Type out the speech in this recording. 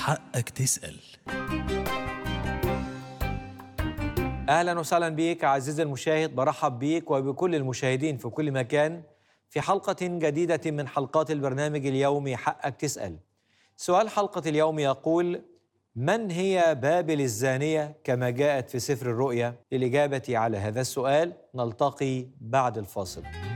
حقك تسأل. أهلا وسهلا بك عزيزي المشاهد، برحب بك وبكل المشاهدين في كل مكان في حلقة جديدة من حلقات البرنامج اليومي حقك تسأل. سؤال حلقة اليوم يقول: من هي بابل الزانية كما جاءت في سفر الرؤيا؟ للإجابة على هذا السؤال نلتقي بعد الفاصل.